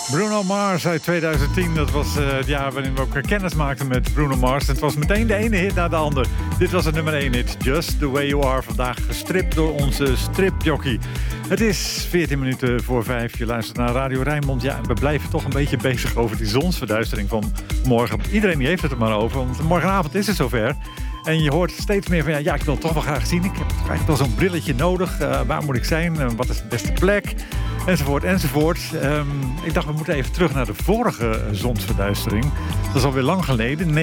Bruno Mars uit 2010, dat was het jaar waarin we ook kennis maakten met Bruno Mars. En het was meteen de ene hit na de ander. Dit was het nummer 1 hit, Just The Way You Are. Vandaag gestript door onze stripjockey. Het is 14 minuten voor 5. Je luistert naar Radio Rijnmond. Ja, en we blijven toch een beetje bezig over die zonsverduistering van morgen. Iedereen die heeft het er maar over, want morgenavond is het zover. En je hoort steeds meer van, ja, ik wil het toch wel graag zien. Ik heb eigenlijk wel zo'n brilletje nodig. Waar moet ik zijn? Wat is de beste plek? Enzovoort, enzovoort. Ik dacht, we moeten even terug naar de vorige zonsverduistering. Dat is alweer lang geleden,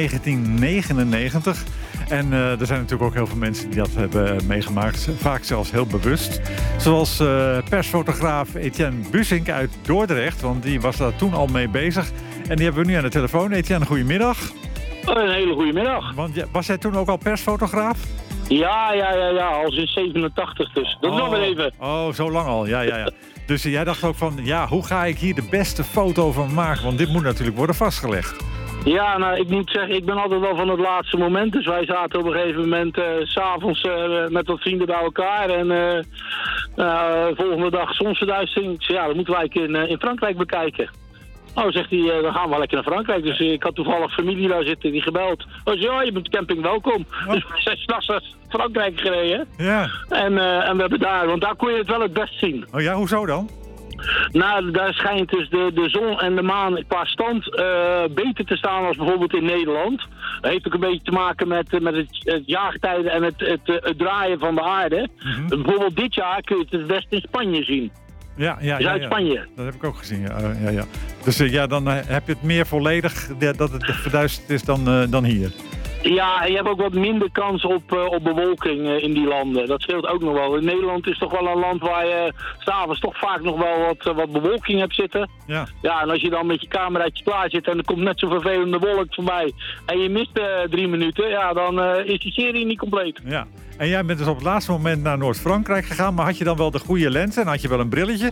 1999. En er zijn natuurlijk ook heel veel mensen die dat hebben meegemaakt. Vaak zelfs heel bewust. Zoals persfotograaf Etienne Busink uit Dordrecht. Want die was daar toen al mee bezig. En die hebben we nu aan de telefoon. Etienne, goedemiddag. Een hele goede middag. Want was jij toen ook al persfotograaf? Ja, al sinds 87 dus. Dat is alweer even. Oh, zo lang al, ja. Dus jij dacht ook van, ja, hoe ga ik hier de beste foto van maken? Want dit moet natuurlijk worden vastgelegd. Ja, nou, ik moet zeggen, ik ben altijd wel van het laatste moment. Dus wij zaten op een gegeven moment 's avonds met wat vrienden bij elkaar. En volgende dag zonsverduistering. Ik zei, ja, dat moeten wij in Frankrijk bekijken. Oh, zegt hij, dan gaan we wel lekker naar Frankrijk. Dus ik had toevallig familie daar zitten, die gebeld. Oh, zei, ja, je bent camping welkom. Oh. Dus we zijn 's nachts naar Frankrijk gereden. Ja. En we hebben daar, want daar kon je het wel het best zien. Oh ja, hoezo dan? Nou, daar schijnt dus de zon en de maan qua stand beter te staan als bijvoorbeeld in Nederland. Dat heeft ook een beetje te maken met het jaargetijden en het draaien van de aarde. Mm-hmm. Bijvoorbeeld dit jaar kun je het best in Spanje zien. Ja. Zuid-Spanje. Dat heb ik ook gezien, ja. Dus dan heb je het meer volledig dat het verduisterd is dan hier. Ja, en je hebt ook wat minder kans op bewolking in die landen. Dat scheelt ook nog wel. In Nederland is toch wel een land waar je 's avonds toch vaak nog wel wat bewolking hebt zitten. Ja. Ja, en als je dan met je cameraatje klaar zit en er komt net zo'n vervelende wolk voorbij en je mist 3 minuten, ja, dan is die serie niet compleet. Ja. En jij bent dus op het laatste moment naar Noord-Frankrijk gegaan, maar had je dan wel de goede lens en had je wel een brilletje?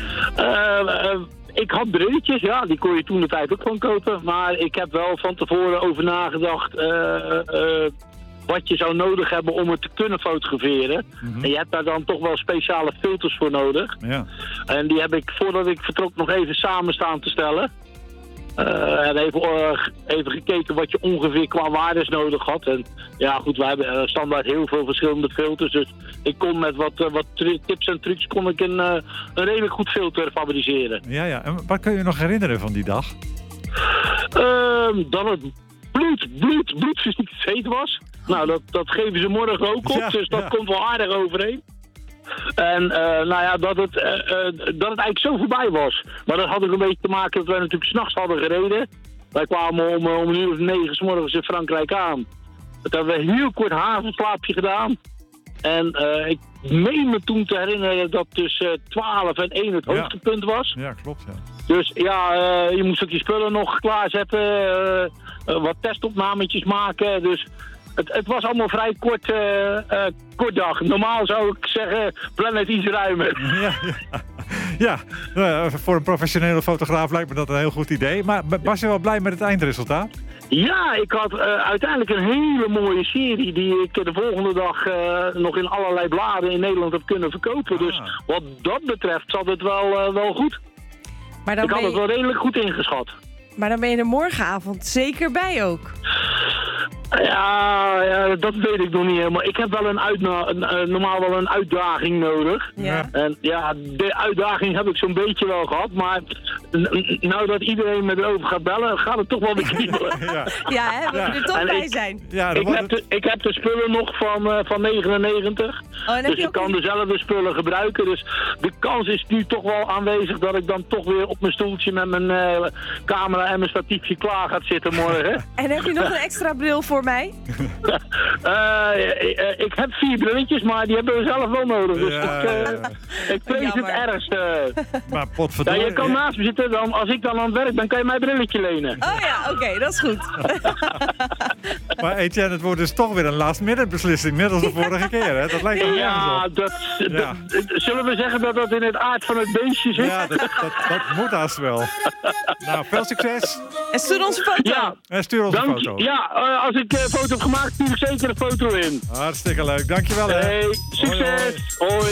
Ik had brilletjes, ja, die kon je toen de tijd ook gewoon kopen. Maar ik heb wel van tevoren over nagedacht wat je zou nodig hebben om het te kunnen fotograferen. Mm-hmm. En je hebt daar dan toch wel speciale filters voor nodig. Ja. En die heb ik, voordat ik vertrok, nog even samen staan te stellen. En even gekeken wat je ongeveer qua waardes nodig had. En ja, goed, wij hebben standaard heel veel verschillende filters. Dus ik kon met wat tips en trucs kon ik een redelijk goed filter fabriceren. Ja. En wat kun je nog herinneren van die dag? Dat het bloedfysiek heet was. Nou, dat geven ze morgen ook op. Dus dat komt wel aardig overeen. En dat het eigenlijk zo voorbij was. Maar dat had ook een beetje te maken dat wij natuurlijk 's nachts hadden gereden. Wij kwamen om 9:00 's morgens in Frankrijk aan. Dat hebben we een heel kort havenslaapje gedaan. En ik meen me toen te herinneren dat tussen 12 en 1 het hoogtepunt was. Ja, klopt, ja. Dus ja, je moest ook je spullen nog klaarzetten. Wat testopnametjes maken. Dus het was allemaal vrij kort dag. Normaal zou ik zeggen, plan het iets ruimer. Ja, voor een professionele fotograaf lijkt me dat een heel goed idee. Maar was je wel blij met het eindresultaat? Ja, ik had uiteindelijk een hele mooie serie die ik de volgende dag nog in allerlei bladen in Nederland heb kunnen verkopen. Dus wat dat betreft zat het wel goed. Maar dan ik had het wel redelijk goed ingeschat. Maar dan ben je er morgenavond zeker bij ook. Ja, dat weet ik nog niet helemaal. Ik heb wel normaal wel een uitdaging nodig. Ja. En ja, de uitdaging heb ik zo'n beetje wel gehad. Maar nou dat iedereen me erover gaat bellen, gaat het toch wel weer kriebelen. Ja, hè, we er toch bij zijn. Ja, ik heb de spullen nog van 99. Dus ik kan dezelfde spullen gebruiken. Dus de kans is nu toch wel aanwezig dat ik dan toch weer op mijn stoeltje met mijn camera en mijn statiefje klaar gaat zitten morgen. En heb je nog een extra bril voor mij? Ik heb 4 brilletjes, maar die hebben we zelf wel nodig. Dus ik vrees het ergste. Maar potverdorie. Ja, je kan naast me zitten, dan, als ik dan aan het werk ben, kan je mijn brilletje lenen. Oh ja, oké, dat is goed. Maar Etienne, het wordt dus toch weer een last-minute beslissing, net als de vorige keer, hè? Dat lijkt me zullen we zeggen dat dat in het aard van het beestje zit? Ja, dat moet haast wel. Nou, veel succes. En stuur ons een foto. Ja. En stuur ons een foto. Ja, als ik een foto heb gemaakt, stuur ik zeker een foto in. Hartstikke leuk, dankjewel hè. Hey, succes. Hoi.